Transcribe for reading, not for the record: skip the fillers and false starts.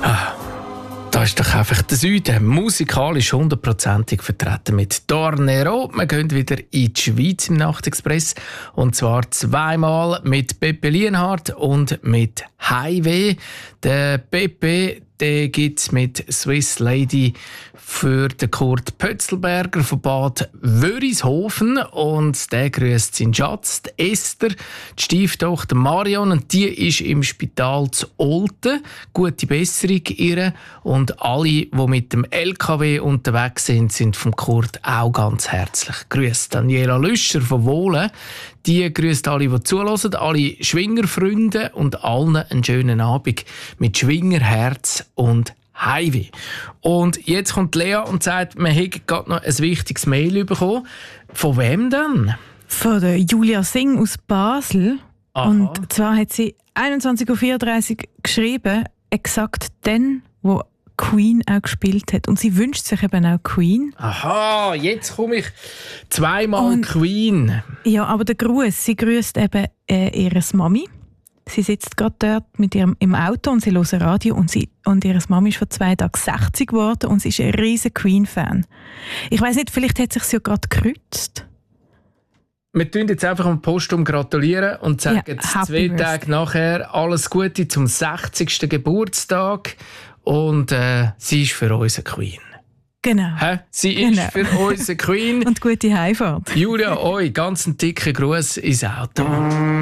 Da ist doch einfach der Süden musikalisch 100%ig vertreten mit Tornero. Wir gehen wieder in die Schweiz im Nachtexpress. Und zwar zweimal mit Pepe Lienhardt und mit Highway. Der Pepe, den gibt es mit Swiss Lady für den Kurt Pötzelberger von Bad Wörishofen. Und der grüßt seinen Schatz, die Esther, die Stieftochter Marion. Und die ist im Spital zu Olten. Gute Besserung ihr. Und alle, die mit dem LKW unterwegs sind vom Kurt auch ganz herzlich grüßt. Daniela Lüscher von Wohlen, die grüßt alle, die zuhören, alle Schwingerfreunde und allen einen schönen Abend mit Schwingerherz und Highway. Und jetzt kommt Lea und sagt, wir hätten gerade noch ein wichtiges Mail bekommen. Von wem denn? Von der Julia Singh aus Basel. Aha. Und zwar hat sie 21:34 Uhr geschrieben, exakt dann, wo Queen auch gespielt hat. Und sie wünscht sich eben auch Queen. Aha, jetzt komme ich zweimal Queen. Ja, aber der Gruß, sie grüßt eben ihre Mami. Sie sitzt gerade dort mit ihrem im Auto und sie hört Radio und ihre Mami ist vor 2 Tagen 60 geworden und sie ist ein riesen Queen-Fan. Ich weiss nicht, vielleicht hat sich sie ja gerade gekreuzt. Wir tun jetzt einfach am Postum gratulieren und sagen 2 Tage nachher alles Gute zum 60. Geburtstag. Und sie ist für uns eine Queen. Genau. Sie ist für uns eine Queen. Und gute Heimfahrt. Julia, euch ganz einen dicken Gruß ins Auto.